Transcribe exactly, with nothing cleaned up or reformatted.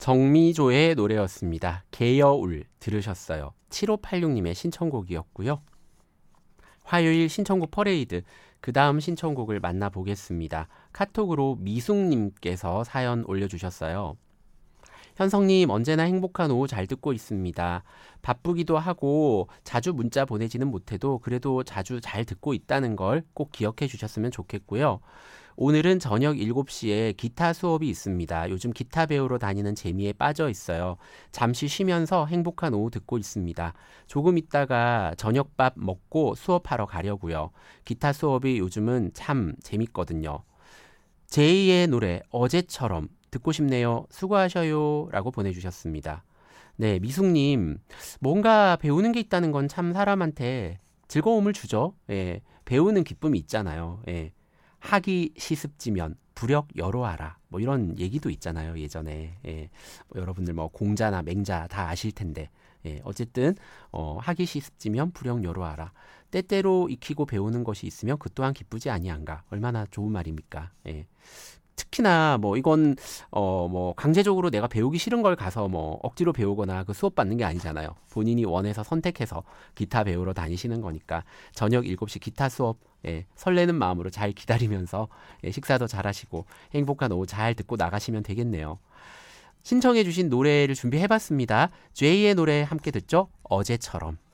정미조의 노래였습니다. 개여울 들으셨어요. 칠오팔육님의 신청곡이었고요. 화요일 신청곡 퍼레이드, 그 다음 신청곡을 만나보겠습니다. 카톡으로 미숙님께서 사연 올려주셨어요. 현성님, 언제나 행복한 오후 잘 듣고 있습니다. 바쁘기도 하고 자주 문자 보내지는 못해도 그래도 자주 잘 듣고 있다는 걸 꼭 기억해 주셨으면 좋겠고요. 오늘은 저녁 일곱 시에 기타 수업이 있습니다. 요즘 기타 배우러 다니는 재미에 빠져 있어요. 잠시 쉬면서 행복한 오후 듣고 있습니다. 조금 있다가 저녁밥 먹고 수업하러 가려고요. 기타 수업이 요즘은 참 재밌거든요. 제이의 노래 어제처럼 듣고 싶네요. 수고하셔요. 라고 보내주셨습니다. 네, 미숙님, 뭔가 배우는 게 있다는 건 참 사람한테 즐거움을 주죠. 예, 배우는 기쁨이 있잖아요. 예, 학이 시습지면 부력 여로하라. 뭐 이런 얘기도 있잖아요. 예전에. 예, 뭐 여러분들 뭐 공자나 맹자 다 아실 텐데. 예, 어쨌든 어, 학이 시습지면 부력 여로하라. 때때로 익히고 배우는 것이 있으면 그 또한 기쁘지 아니한가. 얼마나 좋은 말입니까? 예. 특히나 뭐 이건 어 뭐 강제적으로 내가 배우기 싫은 걸 가서 뭐 억지로 배우거나 그 수업 받는 게 아니잖아요. 본인이 원해서 선택해서 기타 배우러 다니시는 거니까 저녁 일곱 시 기타 수업, 예, 설레는 마음으로 잘 기다리면서, 예, 식사도 잘 하시고 행복한 오후 잘 듣고 나가시면 되겠네요. 신청해 주신 노래를 준비해 봤습니다. 제이의 노래 함께 듣죠. 어제처럼.